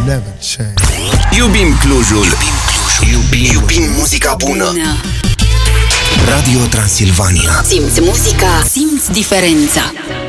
never change. Iubim Clujul. Iubim muzica bună. Radio Transilvania. Simți muzica, simți diferența.